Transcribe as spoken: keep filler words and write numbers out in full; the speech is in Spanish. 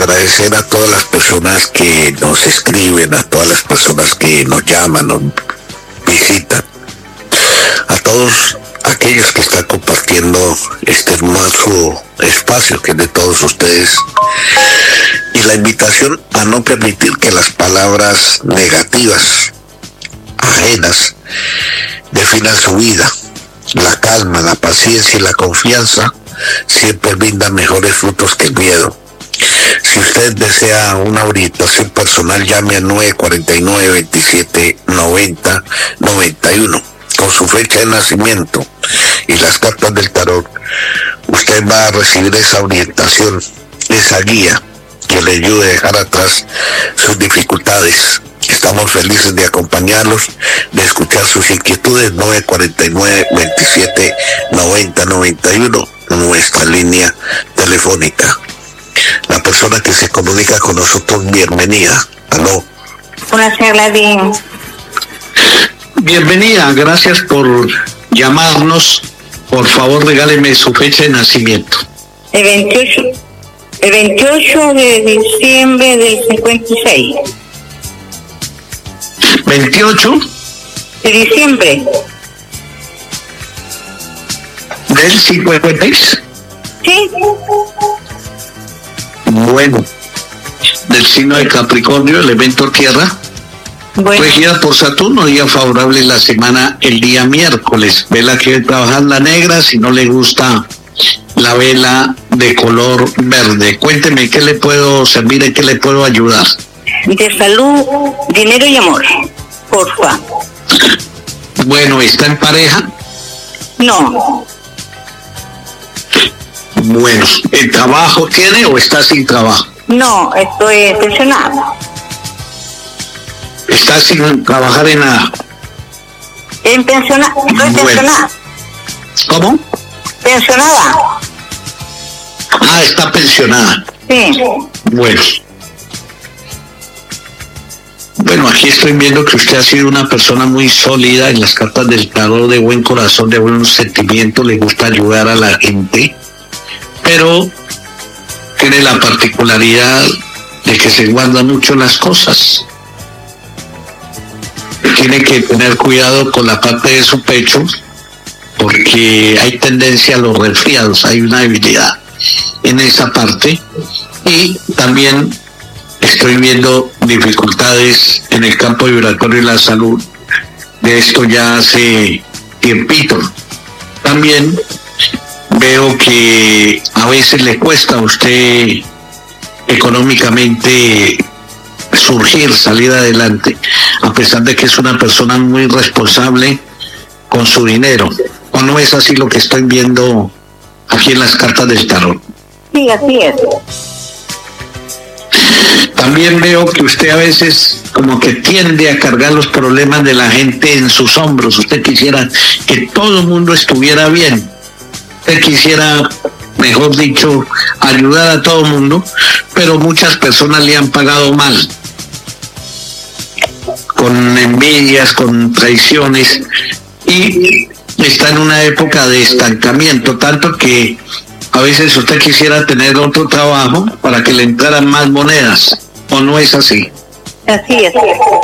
agradecer a todas las personas que nos escriben, a todas las personas que nos llaman, nos visitan, a todos aquellos que están compartiendo este hermoso espacio que es de todos ustedes, y la invitación a no permitir que las palabras negativas, ajenas, definan su vida. La calma, la paciencia y la confianza siempre brindan mejores frutos que el miedo. Si usted desea una orientación personal, llame al nueve cuatro nueve, veintisiete noventa, noventa y uno. Con su fecha de nacimiento y las cartas del tarot, usted va a recibir esa orientación, esa guía que le ayude a dejar atrás sus dificultades. Estamos felices de acompañarlos, de escuchar sus inquietudes. Nueve cuatro nueve, veintisiete noventa, noventa y uno, nuestra línea telefónica. La persona que se comunica con nosotros, bienvenida. Aló. Hola, señor Ladín. Bienvenida, gracias por llamarnos. Por favor, regáleme su fecha de nacimiento. El veintiocho, el veintiocho de diciembre del cincuenta y seis. ¿veintiocho? De diciembre. ¿Del cincuenta y seis? Sí. Bueno, del signo de Capricornio, elemento tierra. Bueno. Regida por Saturno, día favorable en la semana, el día miércoles. Vela que trabajar la negra, si no le gusta la vela de color verde. Cuénteme, ¿qué le puedo servir? ¿En qué le puedo ayudar? De salud, dinero y amor, porfa. Bueno, ¿está en pareja? No. Bueno, ¿el trabajo tiene o está sin trabajo? No, estoy pensionada. Está sin trabajar en nada. En pensionada, estoy Bueno. pensionada. ¿Cómo? Pensionada. Ah, está pensionada. Sí. Bueno. Bueno, aquí estoy viendo que usted ha sido una persona muy sólida en las cartas del tarot, de buen corazón, de buenos sentimientos, le gusta ayudar a la gente, pero tiene la particularidad de que se guarda mucho las cosas. Tiene que tener cuidado con la parte de su pecho, porque hay tendencia a los resfriados, hay una debilidad en esa parte, y también estoy viendo dificultades en el campo vibratorio y la salud. De esto ya hace tiempito. También veo que a veces le cuesta a usted económicamente surgir, salir adelante, a pesar de que es una persona muy responsable con su dinero. ¿O no es así lo que estoy viendo aquí en las cartas del tarot? Sí, así es. También veo que usted a veces como que tiende a cargar los problemas de la gente en sus hombros. Usted quisiera que todo el mundo estuviera bien. Usted quisiera, mejor dicho, ayudar a todo el mundo, pero muchas personas le han pagado mal, con envidias, con traiciones, y está en una época de estancamiento, tanto que a veces usted quisiera tener otro trabajo para que le entraran más monedas. ¿O no es así? Así es.